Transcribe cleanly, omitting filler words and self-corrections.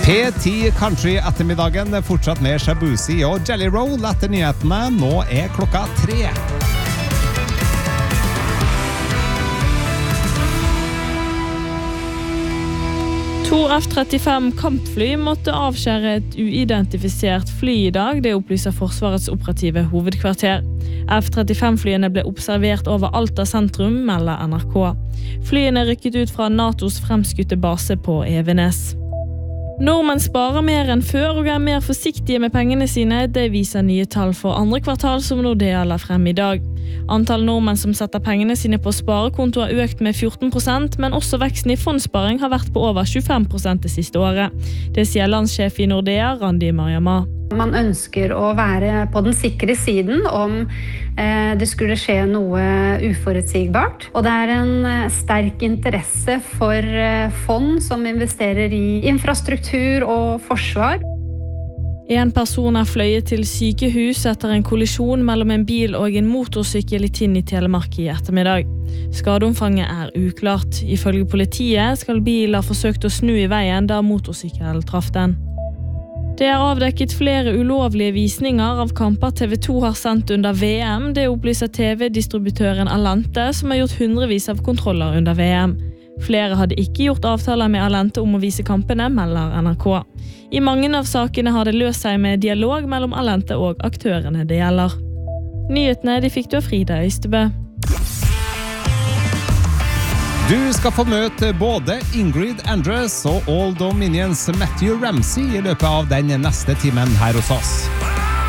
P10 Country ettermiddagen fortsatt med Shabuzi og Jelly Roll etter nyhetene. Nå klokka 3. To F-35 kampfly måtte avskjære et uidentifisert fly i dag, det opplyser Forsvarets operative hovedkvarter. F-35-flyene ble observert over Alta sentrum, melder NRK. Flyene rykket ut fra NATOs fremskutte base på Evenes. Nordmenn sparer mer enn før og mer forsiktige med pengene sine, det viser nye tall for andre kvartal som Nordea la frem i dag. Antall nordmenn som setter pengene sine på sparekonto har økt med 14%, men også veksten i fondssparing har vært på over 25% det siste året. Det sier landssjef i Nordea, Randi Mariama. Man ønsker å være på den sikre siden om det skulle skje noe uforutsigbart. Og det en sterk interesse for fond som investerer i infrastruktur og forsvar. En person fløyet til sykehus etter en kollisjon mellom en bil og en motorsykkel i Tinn i Telemark i ettermiddag. Skadeomfanget uklart. Ifølge politiet skal bilen ha forsøkt å snu i veien da motorsykkel traff den. Det avdekket flere ulovlige visninger av kamper TV 2 har sendt under VM. Det opplyser TV-distributøren Alente, som har gjort hundrevis av kontroller under VM. Flere hadde ikke gjort avtaler med Alente om å vise kampene, melder NRK. I mange av sakene har det løst seg med dialog mellom Alente og aktørene det gjelder. Nyhetene fikk du av Frida Øystebø. Du skal få møte både Ingrid Andress og Old Dominions Matthew Ramsey i løpet av den neste timen her hos oss.